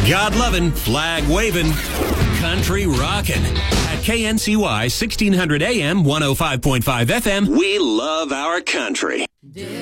God loving, flag waving, country rockin'. At KNCY 1600 AM, 105.5 FM, we love our country.